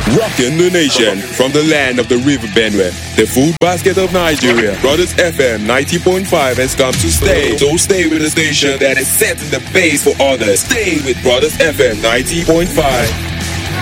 Rocking the nation from the land of the river Benue, the food basket of Nigeria. Brothers FM 90.5 has come to stay. So stay with the station that is setting the pace for others. Stay with Brothers FM 90.5.